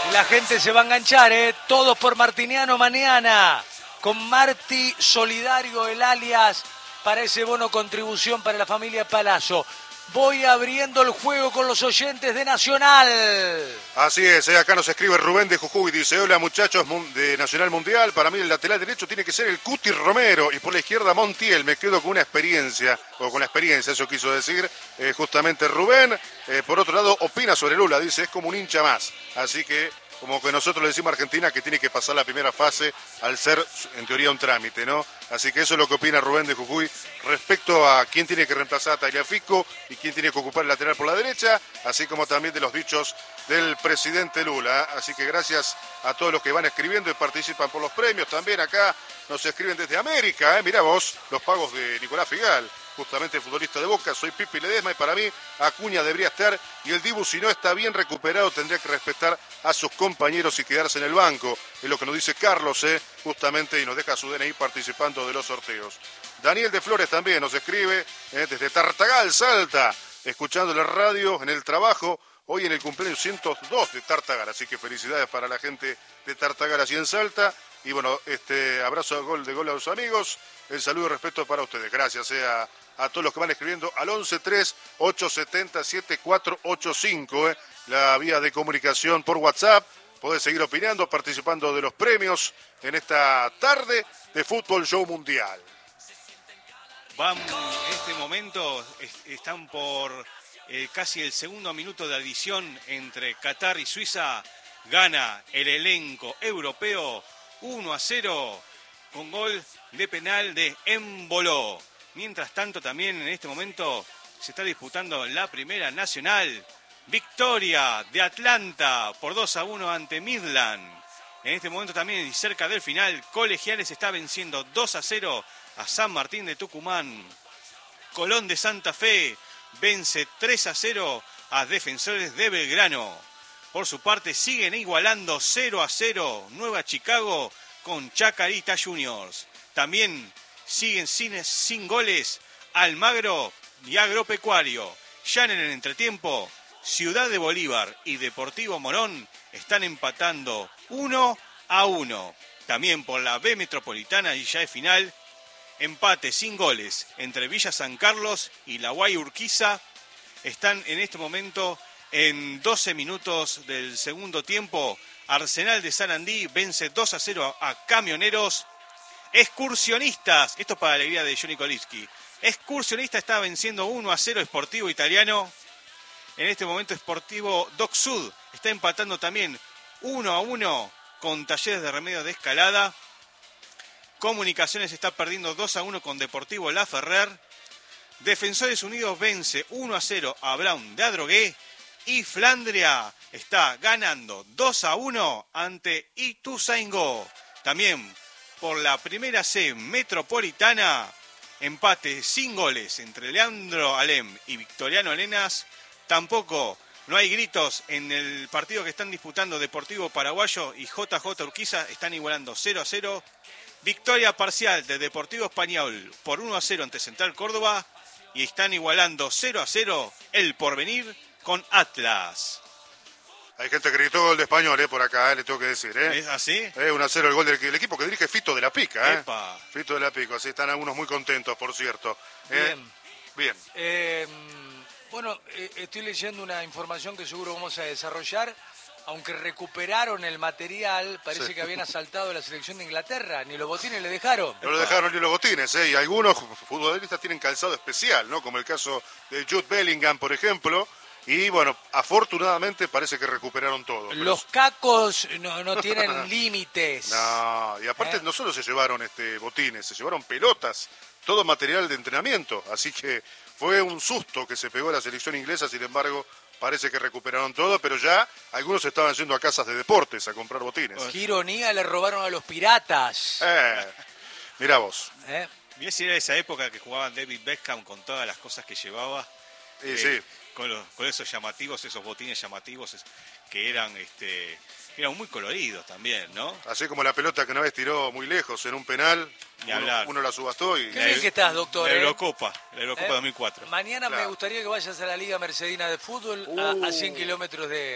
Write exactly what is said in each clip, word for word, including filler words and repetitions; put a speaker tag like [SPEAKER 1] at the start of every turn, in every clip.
[SPEAKER 1] Y la gente se va a enganchar, ¿eh? Todos por Martiniano mañana. Con Marti Solidario, el alias, para ese bono contribución para la familia Palazzo. Voy abriendo el juego con los oyentes de Nacional.
[SPEAKER 2] Así es, eh, acá nos escribe Rubén de Jujuy, dice: hola muchachos de Nacional Mundial, para mí el lateral derecho tiene que ser el Cuti Romero y por la izquierda Montiel. Me quedo con una experiencia, o con la experiencia, eso quiso decir eh, justamente Rubén. Eh, por otro lado, opina sobre Lula, dice, es como un hincha más, así que como que nosotros le decimos a Argentina que tiene que pasar la primera fase al ser, en teoría, un trámite, ¿no? Así que eso es lo que opina Rubén de Jujuy respecto a quién tiene que reemplazar a Tagliafico y quién tiene que ocupar el lateral por la derecha, así como también de los dichos del presidente Lula. Así que gracias a todos los que van escribiendo y participan por los premios. También acá nos escriben desde América, ¿eh? Mirá vos, los pagos de Nicolás Figal, justamente futbolista de Boca. Soy Pipi Ledesma y para mí Acuña debería estar y el Dibu, si no está bien recuperado, tendría que respetar a sus compañeros y quedarse en el banco. Es lo que nos dice Carlos, ¿eh? justamente, y nos deja su D N I participando de los sorteos. Daniel de Flores también nos escribe ¿eh? desde Tartagal, Salta, escuchando la radio en el trabajo, hoy en el cumpleaños ciento dos de Tartagal, así que felicidades para la gente de Tartagal así en Salta. Y bueno, este abrazo de gol de gol a los amigos, el saludo y respeto para ustedes. Gracias eh, a, a todos los que van escribiendo al once tres ocho siete cero siete cuatro ocho cinco, eh, la vía de comunicación por WhatsApp. Podés seguir opinando, participando de los premios en esta tarde de Fútbol Show Mundial.
[SPEAKER 3] Van, en este momento están por eh, casi el segundo minuto de adición entre Qatar y Suiza. Gana el elenco europeo uno a cero con gol de penal de Embolo. Mientras tanto, también en este momento se está disputando la primera nacional. Victoria de Atlanta por dos a uno ante Midland. En este momento también, cerca del final, Colegiales está venciendo dos a cero a San Martín de Tucumán. Colón de Santa Fe vence tres a cero a Defensores de Belgrano. Por su parte, siguen igualando cero a cero Nueva Chicago con Chacarita Juniors. También siguen sin, sin goles Almagro y Agropecuario. Ya en el entretiempo, Ciudad de Bolívar y Deportivo Morón están empatando uno a uno. También por la B Metropolitana, y ya es final, empate sin goles entre Villa San Carlos y La Guay Urquiza. Están en este momento en doce minutos del segundo tiempo. Arsenal de Sarandí vence dos a cero a Camioneros. Excursionistas, esto es para la alegría de Johnny Kolitsky. Excursionista está venciendo uno a cero Sportivo Italiano. En este momento Sportivo Doc Sud está empatando también uno a uno con Talleres de Remedios de Escalada. Comunicaciones está perdiendo dos a uno con Deportivo La Ferrer. Defensores Unidos vence uno a cero a Brown de Adrogué. Y Flandria está ganando dos a uno ante Ituzaingó. También por la primera C Metropolitana, empate sin goles entre Leandro Alem y Victoriano Arenas. Tampoco no hay gritos en el partido que están disputando Deportivo Paraguayo y J J Urquiza. Están igualando cero a cero. Victoria parcial de Deportivo Español por uno a cero ante Central Córdoba. Y están igualando cero a cero El Porvenir con Atlas.
[SPEAKER 2] Hay gente que gritó gol de Español, eh, por acá, eh, le tengo que decir. Eh.
[SPEAKER 3] ¿Es así?
[SPEAKER 2] Eh, uno a cero el gol del el equipo que dirige Fito de la Pica. Eh.
[SPEAKER 3] Epa.
[SPEAKER 2] Fito de la Pica, así están algunos muy contentos, por cierto. Eh.
[SPEAKER 1] Bien.
[SPEAKER 2] Bien.
[SPEAKER 1] Eh, bueno, eh, estoy leyendo una información que seguro vamos a desarrollar. Aunque recuperaron el material, parece
[SPEAKER 2] Sí.
[SPEAKER 1] que habían asaltado la selección de Inglaterra. Ni los botines le dejaron.
[SPEAKER 2] No lo dejaron ni los botines, ¿eh? Y algunos futbolistas tienen calzado especial, ¿no? Como el caso de Jude Bellingham, por ejemplo. Y bueno, afortunadamente parece que recuperaron todo. Pero...
[SPEAKER 1] Los cacos no, no tienen límites.
[SPEAKER 2] No, y aparte
[SPEAKER 1] ¿Eh?
[SPEAKER 2] no solo se llevaron este botines, se llevaron pelotas, todo material de entrenamiento. Así que fue un susto que se pegó a la selección inglesa, sin embargo... Parece que recuperaron todo, pero ya algunos estaban yendo a casas de deportes a comprar botines.
[SPEAKER 1] Qué ironía, le robaron a los piratas.
[SPEAKER 2] Eh, mirá vos.
[SPEAKER 1] ¿Eh?
[SPEAKER 3] Mirá si era esa época que jugaba David Beckham con todas las cosas que llevaba.
[SPEAKER 2] Sí,
[SPEAKER 3] eh,
[SPEAKER 2] sí.
[SPEAKER 3] Con, los, con esos llamativos, esos botines llamativos es, que eran este eran muy coloridos también, ¿no?
[SPEAKER 2] Así como la pelota que una vez tiró muy lejos en un penal,
[SPEAKER 3] Ni
[SPEAKER 2] uno,
[SPEAKER 3] hablar.
[SPEAKER 2] uno la subastó y...
[SPEAKER 1] Qué bien que estás, doctor.
[SPEAKER 3] La
[SPEAKER 1] ¿eh?
[SPEAKER 3] Eurocopa, la Eurocopa
[SPEAKER 1] ¿Eh?
[SPEAKER 3] dos mil cuatro.
[SPEAKER 1] Mañana
[SPEAKER 2] Claro.
[SPEAKER 1] me gustaría que vayas a la Liga Mercedina de Fútbol
[SPEAKER 2] Uh.
[SPEAKER 1] a, a cien kilómetros de,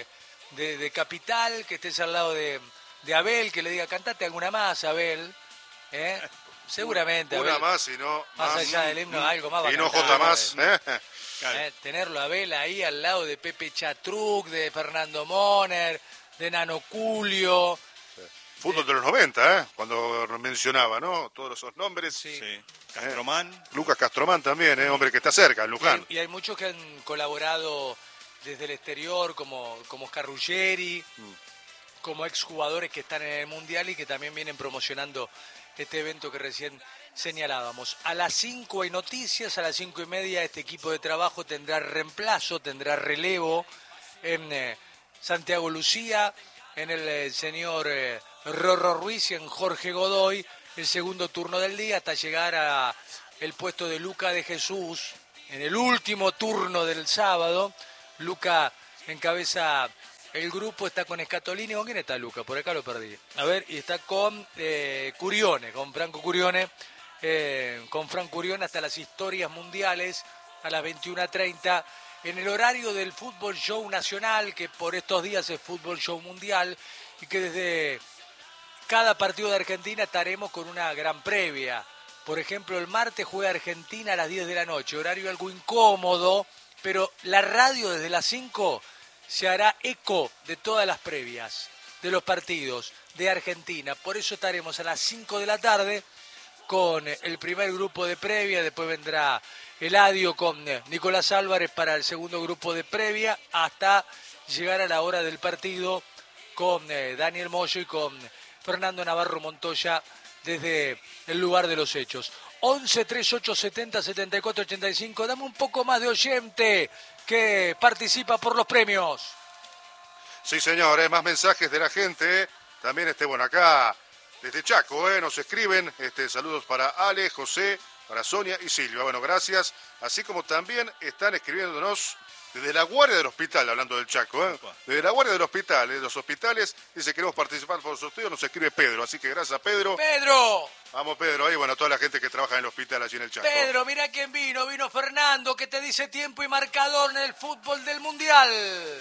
[SPEAKER 1] de, de Capital, que estés al lado de, de Abel, que le diga, cantate alguna más, Abel. ¿Eh? Seguramente,
[SPEAKER 2] Una
[SPEAKER 1] Abel,
[SPEAKER 2] más y no...
[SPEAKER 1] más
[SPEAKER 2] más,
[SPEAKER 1] allá del himno, algo más va a
[SPEAKER 2] y no
[SPEAKER 1] cantar,
[SPEAKER 2] J más.
[SPEAKER 1] Abel.
[SPEAKER 2] ¿eh?
[SPEAKER 3] Claro.
[SPEAKER 1] ¿Eh? Tenerlo a Abel ahí al lado de Pepe Chatruc, de Fernando Moner, de Nano Culio.
[SPEAKER 2] Fútbol de los noventa, ¿eh? Cuando mencionaba, ¿no? Todos esos nombres.
[SPEAKER 1] Sí.
[SPEAKER 3] Sí. Castromán.
[SPEAKER 2] Lucas Castromán también, ¿eh? Hombre que está cerca, en
[SPEAKER 1] Y
[SPEAKER 2] Luján.
[SPEAKER 1] hay, y hay muchos que han colaborado desde el exterior, como, como Oscar Ruggeri,
[SPEAKER 2] Mm.
[SPEAKER 1] como exjugadores que están en el Mundial y que también vienen promocionando este evento que recién señalábamos. A las cinco hay noticias, a las cinco y media este equipo de trabajo tendrá reemplazo, tendrá relevo en eh, Santiago Lucía, en el eh, señor eh, Rorro Ruiz y en Jorge Godoy, el segundo turno del día, hasta llegar a el puesto de Luca de Jesús, en el último turno del sábado. Luca encabeza el grupo, está con Escatolini. ¿Con quién está Luca? Por acá lo perdí. A ver, y está con eh, Curione, con Franco Curione, eh, con Franco Curione hasta las historias mundiales a las veintiuna treinta, en el horario del Fútbol Show Nacional, que por estos días es Fútbol Show Mundial, y que desde cada partido de Argentina estaremos con una gran previa. Por ejemplo, el martes juega Argentina a las diez de la noche, horario algo incómodo, pero la radio desde las cinco se hará eco de todas las previas de los partidos de Argentina. Por eso estaremos a las cinco de la tarde con el primer grupo de previa, después vendrá Eladio con Nicolás Álvarez para el segundo grupo de previa, hasta llegar a la hora del partido con Daniel Moyo y con Fernando Navarro Montoya desde el lugar de los hechos. once, treinta y ocho, setenta, setenta y cuatro, ochenta y cinco. Dame un poco más de oyente que participa por los premios.
[SPEAKER 2] Sí, señor, ¿eh? Más mensajes de la gente. También, este, bueno, acá desde Chaco, ¿eh? Nos escriben. Este, saludos para Ale, José, para Sonia y Silvia. Bueno, gracias. Así como también están escribiéndonos desde la guardia del hospital, hablando del Chaco, ¿eh? Desde la guardia del hospital, de los hospitales, dice que queremos participar por los sorteos, nos escribe Pedro. Así que gracias, Pedro.
[SPEAKER 1] ¡Pedro!
[SPEAKER 2] Vamos, Pedro, ahí, bueno, toda la gente que trabaja en el hospital allí en el Chaco.
[SPEAKER 1] Pedro, mira quién vino. Vino Fernando, que te dice tiempo y marcador en el fútbol del Mundial.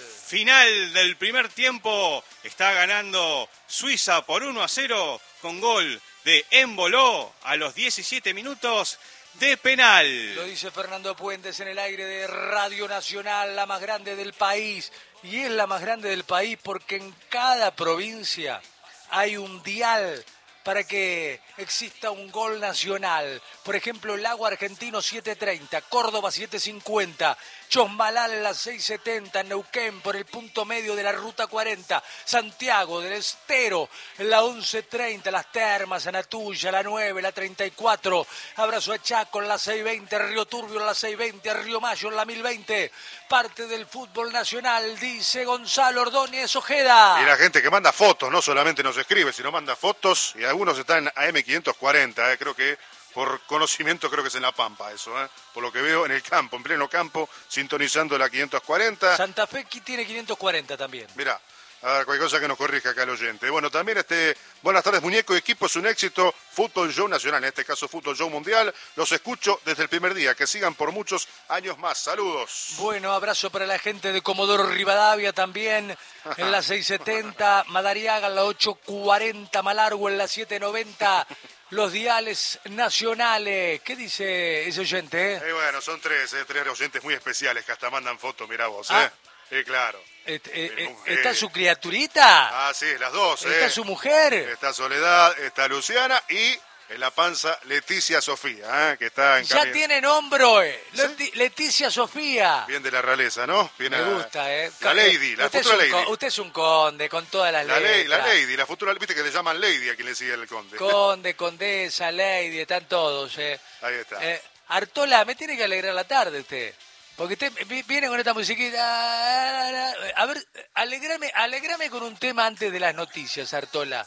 [SPEAKER 3] Final del primer tiempo. Está ganando Suiza por uno a cero con gol de Emboló a los diecisiete minutos de penal.
[SPEAKER 1] Lo dice Fernando Puentes en el aire de Radio Nacional, la más grande del país. Y es la más grande del país porque en cada provincia hay un dial para que exista un gol nacional. Por ejemplo, Lago Argentino siete treinta, Córdoba siete cincuenta, Chosmalal en la seis setenta, Neuquén por el punto medio de la Ruta cuarenta, Santiago del Estero en la once treinta, Las Termas, Anatuya, la nueve, la treinta y cuatro, Abrazo a Chaco en la seis veinte, Río Turbio en la seis veinte, Río Mayo en la mil veinte. Parte del fútbol nacional, dice Gonzalo Ordóñez Ojeda.
[SPEAKER 2] Y la gente que manda fotos, no solamente nos escribe, sino manda fotos, y algunos están en A M quinientos cuarenta, eh, creo que por conocimiento creo que es en La Pampa eso, eh, por lo que veo en el campo, en pleno campo, sintonizando la quinientos cuarenta.
[SPEAKER 1] Santa Fe tiene quinientos cuarenta también.
[SPEAKER 2] Mirá, a ver, cualquier cosa que nos corrija acá el oyente. Bueno, también este, buenas tardes, muñeco, equipo es un éxito, Fútbol Show Nacional, en este caso Fútbol Show Mundial, los escucho desde el primer día, que sigan por muchos años más, saludos.
[SPEAKER 1] Bueno, abrazo para la gente de Comodoro Rivadavia también, en la seis setenta, Madariaga en la ocho cuarenta, Malargüe en la siete noventa, los diales nacionales. ¿Qué dice ese oyente? Eh?
[SPEAKER 2] Eh, bueno, son tres, eh, tres oyentes muy especiales que hasta mandan fotos, mirá vos,
[SPEAKER 1] Ah.
[SPEAKER 2] ¿eh? Eh, claro.
[SPEAKER 1] Eh, eh, eh,
[SPEAKER 2] Eh,
[SPEAKER 1] ¿Está su criaturita?
[SPEAKER 2] Ah, sí, las dos, ¿eh?
[SPEAKER 1] ¿Está su mujer?
[SPEAKER 2] Está Soledad, está Luciana y en la panza Leticia Sofía, ¿eh? Que está en
[SPEAKER 1] Ya
[SPEAKER 2] cami-
[SPEAKER 1] tiene nombre,
[SPEAKER 2] ¿Sí?
[SPEAKER 1] Leti- Leticia Sofía.
[SPEAKER 2] bien de la realeza, ¿no? Bien
[SPEAKER 1] Me
[SPEAKER 2] a-
[SPEAKER 1] gusta, ¿eh?
[SPEAKER 2] La lady, la
[SPEAKER 1] usted
[SPEAKER 2] futura
[SPEAKER 1] es un
[SPEAKER 2] lady.
[SPEAKER 1] co- usted es un conde con todas las
[SPEAKER 2] La, ley,
[SPEAKER 1] letras.
[SPEAKER 2] la lady, la futura, viste que le llaman lady a quien le sigue el conde.
[SPEAKER 1] Conde, condesa, lady, están todos, ¿eh?
[SPEAKER 2] Ahí está.
[SPEAKER 1] Eh, Artola, me tiene que alegrar la tarde usted. Porque usted vi- viene con esta musiquita. A ver, alegrame, alegrame con un tema antes de las noticias, Artola.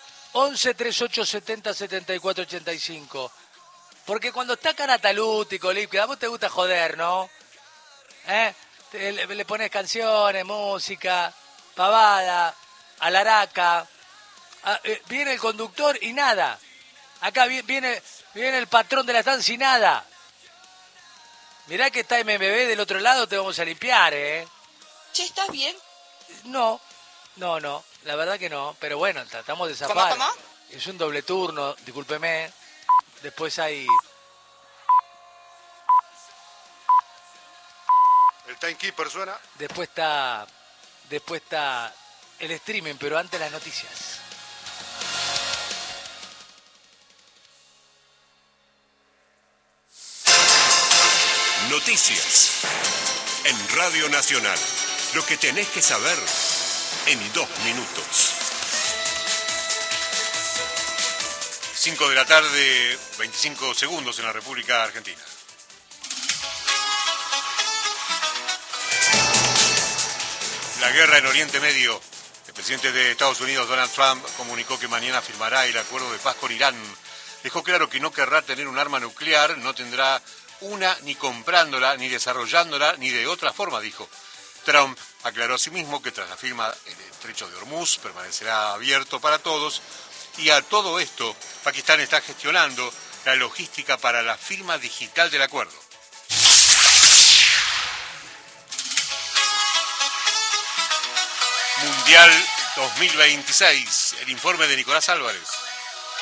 [SPEAKER 1] once, treinta y ocho, setenta, setenta y cuatro, ochenta y cinco. Porque cuando está Canataluti, Colip, a vos te gusta joder, ¿no? ¿Eh? Te- le, le pones canciones, música, pavada, alaraca. Ah, eh, viene el conductor y nada. Acá vi- viene, viene el patrón de la estancia y nada. Mirá que está M M B del otro lado, te vamos a limpiar, ¿eh?
[SPEAKER 4] Che, ¿estás bien?
[SPEAKER 1] No, No, no, la verdad que no, pero bueno, tratamos de zafar.
[SPEAKER 4] ¿Cómo, cómo?
[SPEAKER 1] Es un doble turno, discúlpeme. Después hay...
[SPEAKER 2] El timekeeper suena.
[SPEAKER 1] Después está... Después está el streaming, pero antes las noticias.
[SPEAKER 5] Noticias en Radio Nacional. Lo que tenés que saber en dos minutos.
[SPEAKER 2] cinco de la tarde, veinticinco segundos en la República Argentina. La guerra en Oriente Medio. El presidente de Estados Unidos, Donald Trump, comunicó que mañana firmará el acuerdo de paz con Irán. Dejó claro que no querrá tener un arma nuclear, no tendrá una ni comprándola, ni desarrollándola, ni de otra forma, dijo. Trump aclaró asimismo que tras la firma el estrecho de Hormuz permanecerá abierto para todos y a todo esto Pakistán está gestionando la logística para la firma digital del acuerdo. Mundial dos mil veintiséis, el informe de Nicolás Álvarez.